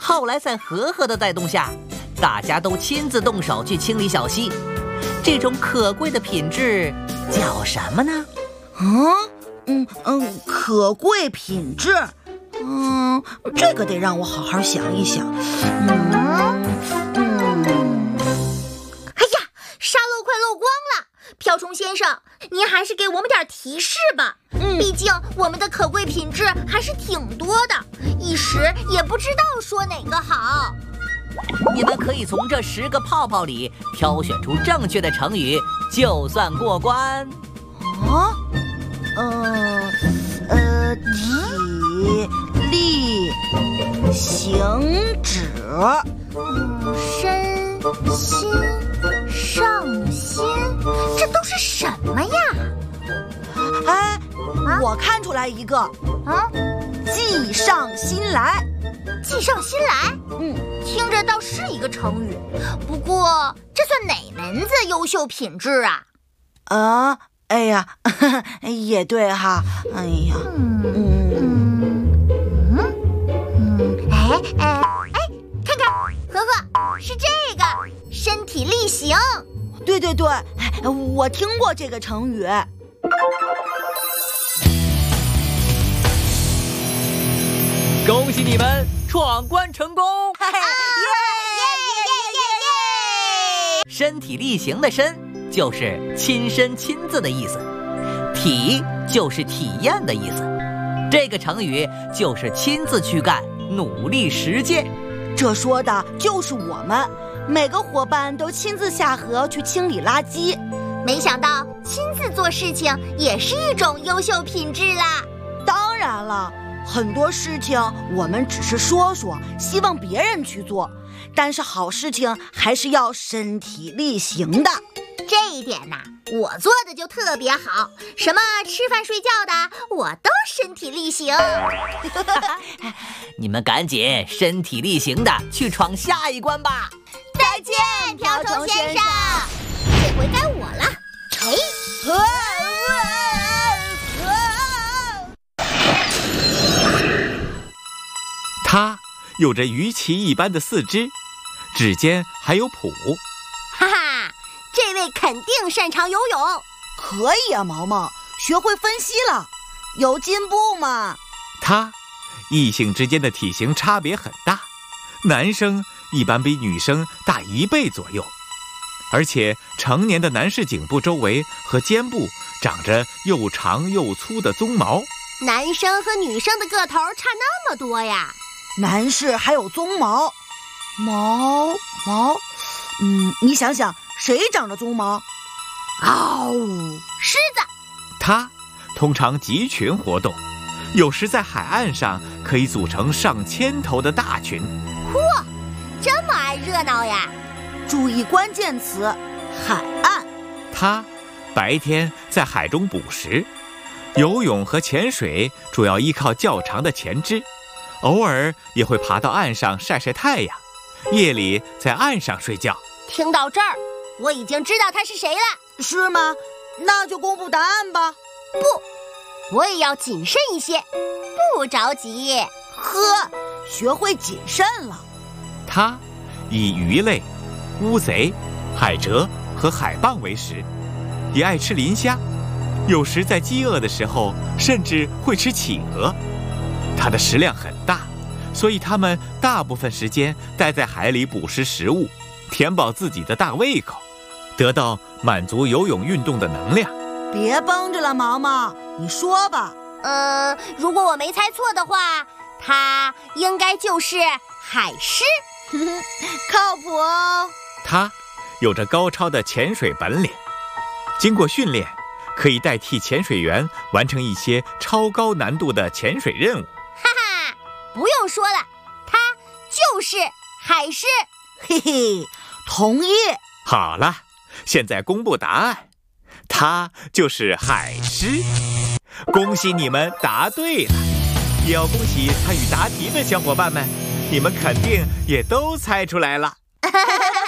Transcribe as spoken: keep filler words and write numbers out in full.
后来在和和的带动下，大家都亲自动手去清理小溪。这种可贵的品质叫什么呢？ 嗯嗯嗯，可贵品质。嗯，这个得让我好好想一想。嗯嗯， 哎呀，沙漏快漏光了！瓢虫先生，您还是给我们点提示吧。嗯，毕竟我们的可贵品质还是挺多的，一时也不知道说哪个好。 你们可以从这十个泡泡里挑选出正确的成语，就算过关。 啊？呃呃，体力行止。 嗯，身心上心，这都是什么呀？ 哎， 啊、 我看出来一个。 啊， 计上心来。 计上心来， 嗯， 听着倒是一个成语，不过这算哪门子优秀品质啊？ 啊，哎呀，呵呵也对哈，哎呀， 嗯嗯嗯嗯，哎哎哎，看看，呵呵，是这个身体力行。 对对对，我听过这个成语。 恭喜你们闯关成功！ 耶耶耶耶耶！ 身体力行的身就是亲身亲自的意思，体就是体验的意思。这个成语就是亲自去干，努力实践。 这说的就是我们，每个伙伴都亲自下河去清理垃圾。 没想到亲自做事情也是一种优秀品质啦。 当然了。很多事情我们只是说说，希望别人去做，但是好事情还是要身体力行的。 这一点呐，我做的就特别好，什么吃饭睡觉的，我都身体力行。 你们赶紧身体力行的去闯下一关吧。 再见，瓢虫先生，这回该我了。哎， 它有着鱼鳍一般的四肢，指尖还有蹼。 哈哈，这位肯定擅长游泳。 可以啊，毛毛，学会分析了，有进步嘛。 它异性之间的体型差别很大，男生一般比女生大一倍左右，而且成年的男士颈部周围和肩部长着又长又粗的鬃毛。 男生和女生的个头差那么多呀？ 男士还有鬃毛，毛毛，嗯，你想想，谁长着鬃毛？ 嗷、哦，狮子。 它通常集群活动，有时在海岸上可以组成上千头的大群。 嚯，这么爱热闹呀！ 注意关键词，海岸。 它白天在海中捕食，游泳和潜水主要依靠较长的前肢。偶尔也会爬到岸上晒晒太阳，夜里在岸上睡觉。 听到这儿，我已经知道他是谁了。 是吗？那就公布答案吧。 不，我也要谨慎一些，不着急。 呵，学会谨慎了。 它以鱼类、乌贼、海蜇和海蚌为食，也爱吃磷虾，有时在饥饿的时候甚至会吃企鹅。它的食量很大，所以它们大部分时间待在海里捕食食物，填饱自己的大胃口，得到满足游泳运动的能量。 别绷着了，毛毛，你说吧。 呃，如果我没猜错的话，它应该就是海狮。 靠谱哦。 它有着高超的潜水本领，经过训练，可以代替潜水员完成一些超高难度的潜水任务。 哈哈，不用说了，它就是海狮。 嘿嘿，同意。 好了，现在公布答案，它就是海狮。恭喜你们答对了，也要恭喜参与答题的小伙伴们，你们肯定也都猜出来了。